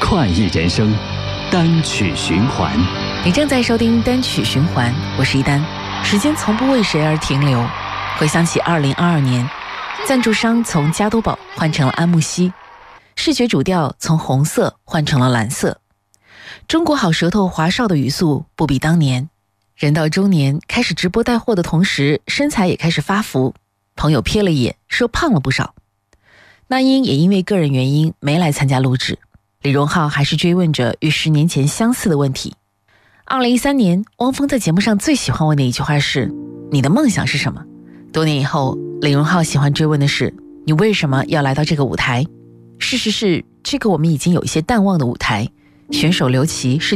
快意人生，单曲循环。 你正在收听单曲循环，我是一丹。时间从不为谁而停留。回想起2022年，赞助商从加多宝换成了安慕希，视觉主调从红色换成了蓝色。中国好舌头华少的语速不比当年。人到中年，开始直播带货的同时，身材也开始发福。朋友瞥了一眼，说胖了不少。那英也因为个人原因没来参加录制。李荣浩还是追问着与10年前相似的问题。2013年，汪峰在节目上最喜欢问的一句话是：你的梦想是什么？多年以后，李荣浩喜欢追问的是：你为什么要来到这个舞台？事实是，这个我们已经有一些淡忘的舞台，选手刘琦是